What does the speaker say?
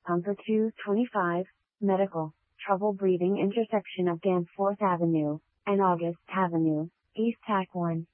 Pumper 225, medical, trouble breathing intersection of Danforth Avenue and August Avenue, East Tack 1.